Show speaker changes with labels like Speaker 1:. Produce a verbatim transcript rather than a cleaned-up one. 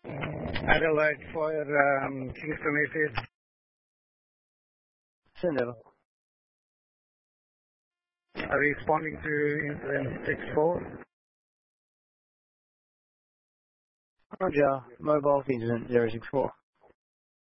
Speaker 1: Adelaide for um, Kingston eight eight.
Speaker 2: Send over.
Speaker 1: Are we responding to incident six four?
Speaker 2: Roger, mobile incident zero six four.